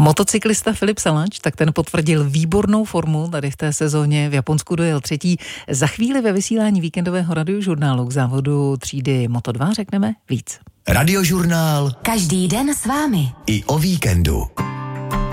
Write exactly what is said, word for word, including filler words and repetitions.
Motocyklista Filip Salač, tak ten potvrdil výbornou formu tady v té sezóně. V Japonsku dojel třetí. Za chvíli ve vysílání víkendového radiožurnálu k závodu třídy Moto dva řekneme víc. Radiožurnál. Každý den s vámi. I o víkendu.